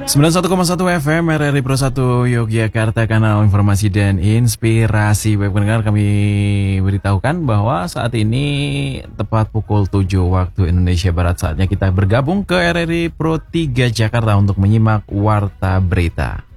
91,1 FM RRI Pro 1 Yogyakarta, kanal informasi dan inspirasi. Baik pendengar, kami beritahukan bahwa saat ini tepat pukul 7 waktu Indonesia Barat, saatnya kita bergabung ke RRI Pro 3 Jakarta untuk menyimak Warta Berita.